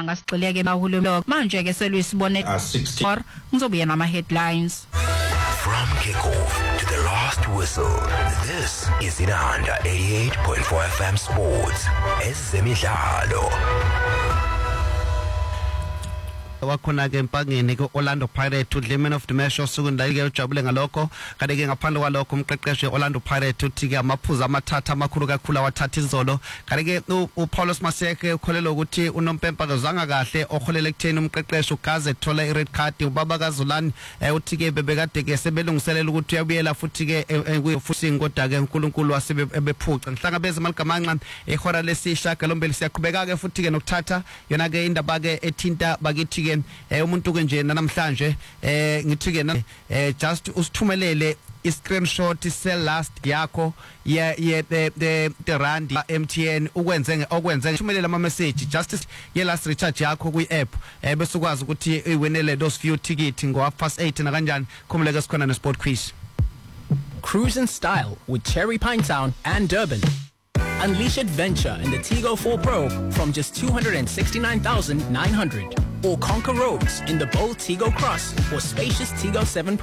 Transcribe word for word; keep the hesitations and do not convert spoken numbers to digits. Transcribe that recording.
langa sigxileke bahulumeni manje ke seluyisibone or ngizobuya nama headlines. From kickoff to the last whistle, this is Inanda eighty-eight point four F M Sports. Ezemidlalo. Wakhona ke empangeni ke Orlando Pirates uDlamini of the Match osukunda ke ujabule ngalokho kanti ke ngaphandle kwalokho umqeqeshi Orlando Pirates uthi ke amaphuzu amathatha amakhulu kakhulu awathatha izolo kanti ke uPaulos Maseke ukholelwa ukuthi unompempa kezanga kahle oholele ekutheni umqeqeshi ugaze ethola ired card ubaba kaZulani uthi ke bebekade ke sebelungiselela ukuthi uyabuyela futhi ke futhi ngoda ke uNkulunkulu wasebephuca ngihlangabeza maligamanqa ehora lesishaka lombili siyaqhubeka ke futhi ke nokuthatha yona ke indaba ke ethinta bakithi eh umuntu ke nje namhlanje eh ngithi ke eh just usithumelele i-screenshot se last yakho ye ye the the, the rand M T N ukwenze okwenze thumelela ama message just ye last recharge yakho kwi app eh bese ukwazi ukuthi iwinele those few tickets ngo half past eight na kanjani khumuleke sikhona ne sport quiz. Cruise in style with Cherry Pine Town and Durban. Unleash adventure in the Tigo four Pro from just two hundred sixty-nine thousand nine hundred, or conquer roads in the bold Tigo Cross or spacious Tigo seven Pro.